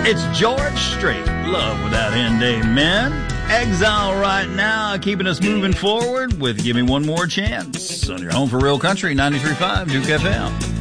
It's George Strait, Love Without End, Amen. Exile right now, keeping us moving forward with Give Me One More Chance on your home for real country, 93.5 Duke FM.